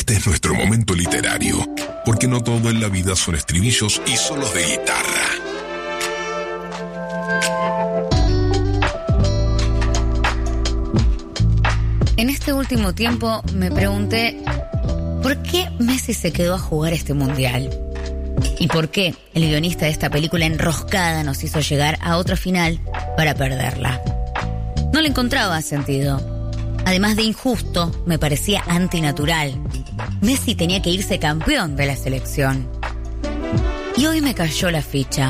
Este es nuestro momento literario, porque no todo en la vida son estribillos y solos de guitarra. En este último tiempo me pregunté ¿por qué Messi se quedó a jugar este mundial? ¿Y por qué el guionista de esta película enroscada nos hizo llegar a otra final para perderla? No le encontraba sentido. Además de injusto, me parecía antinatural. Messi tenía que irse campeón de la selección. Y hoy me cayó la ficha.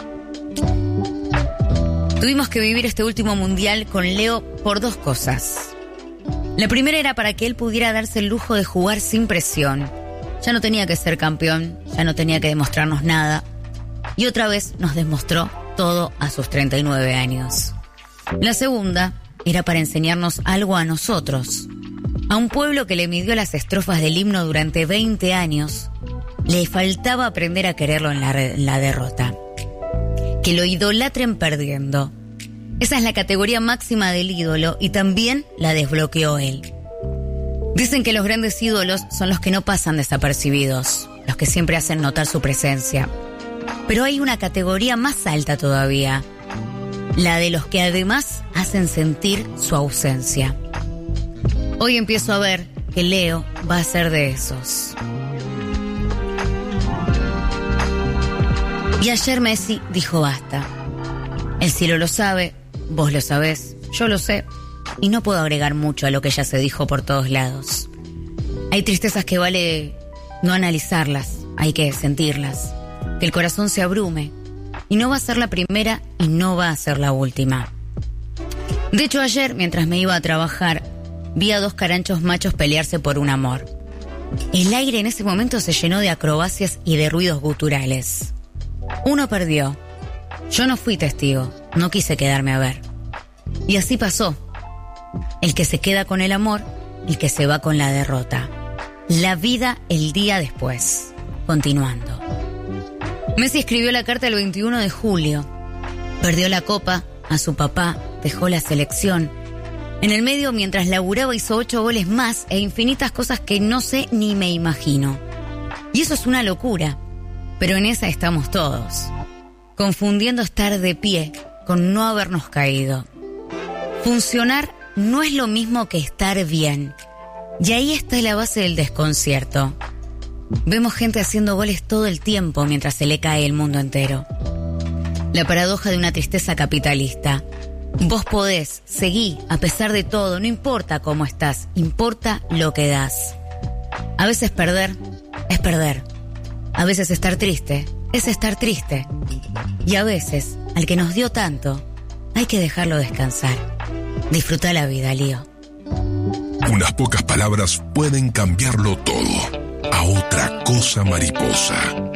Tuvimos que vivir este último mundial con Leo por dos cosas. La primera era para que él pudiera darse el lujo de jugar sin presión. Ya no tenía que ser campeón, ya no tenía que demostrarnos nada. Y otra vez nos demostró todo a sus 39 años. La segunda era para enseñarnos algo a nosotros. A un pueblo que le midió las estrofas del himno durante 20 años, le faltaba aprender a quererlo en la derrota. Que lo idolatren perdiendo. Esa es la categoría máxima del ídolo y también la desbloqueó él. Dicen que los grandes ídolos son los que no pasan desapercibidos, los que siempre hacen notar su presencia. Pero hay una categoría más alta todavía, la de los que además hacen sentir su ausencia. Hoy empiezo a ver que Leo va a ser de esos. Y ayer Messi dijo basta. El cielo lo sabe, vos lo sabés, yo lo sé, y no puedo agregar mucho a lo que ya se dijo por todos lados. Hay tristezas que vale no analizarlas, hay que sentirlas, que el corazón se abrume, y no va a ser la primera y no va a ser la última. De hecho, ayer, mientras me iba a trabajar, vi a dos caranchos machos pelearse por un amor. El aire en ese momento se llenó de acrobacias y de ruidos guturales. Uno perdió. Yo no fui testigo, no quise quedarme a ver. Y así pasó. El que se queda con el amor, el que se va con la derrota. La vida el día después. Continuando. Messi escribió la carta el 21 de julio. Perdió la copa, a su papá, dejó la selección. En el medio, mientras laburaba, hizo 8 goles más e infinitas cosas que no sé ni me imagino. Y eso es una locura, pero en esa estamos todos. Confundiendo estar de pie con no habernos caído. Funcionar no es lo mismo que estar bien. Y ahí está la base del desconcierto. Vemos gente haciendo goles todo el tiempo mientras se le cae el mundo entero. La paradoja de una tristeza capitalista. Vos podés, seguí, a pesar de todo, no importa cómo estás, importa lo que das. A veces perder es perder. A veces estar triste es estar triste. Y a veces, al que nos dio tanto, hay que dejarlo descansar. Disfruta la vida, Lío. Unas pocas palabras pueden cambiarlo todo. A otra cosa, mariposa.